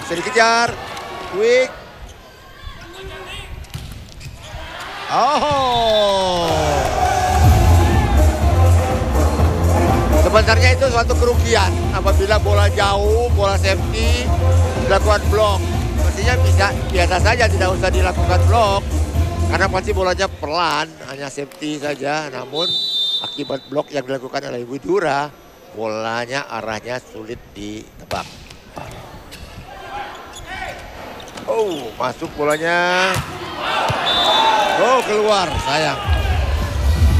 Bisa dikejar. Quick. Oh. Sebenarnya itu suatu kerugian apabila bola jauh, bola safety, dilakukan blok. Mestinya biasa saja, tidak usah dilakukan blok. Karena pasti bolanya pelan, hanya safety saja. Namun akibat blok yang dilakukan oleh Widura, bolanya arahnya sulit ditebak. Oh, masuk bolanya. Oh, keluar, sayang.